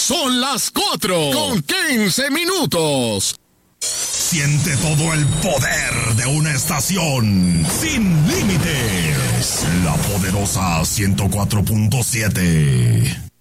Son las 4:15. Siente todo el poder de una estación sin límites. La poderosa 104.7.